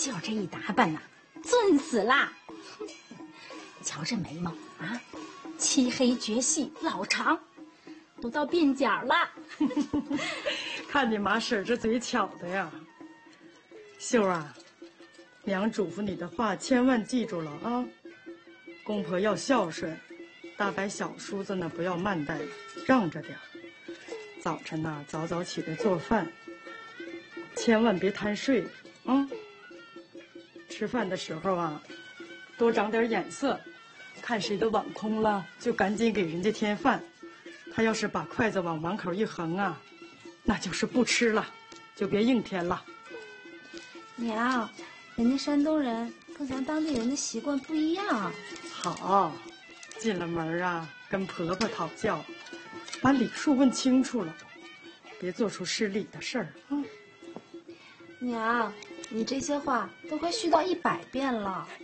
就这一打扮呐，俊死啦！瞧这眉毛啊，漆黑绝细，老长，都到鬓角了。 看你马婶这嘴巧的呀，秀啊，娘嘱咐你的话千万记住了啊！公婆要孝顺，大伯小叔子呢不要慢待，让着点。早晨呢早早起来做饭，千万别贪睡啊！吃饭的时候啊，多长点眼色，看谁的碗空了，就赶紧给人家添饭。他要是把筷子往碗口一横啊，那就是不吃了，就别硬添了。 娘，人家山东人跟咱当地人的习惯不一样。 好，进了门啊，跟婆婆讨教，把礼数问清楚了，别做出失礼的事儿啊。 娘，你这些话都快絮叨100遍了。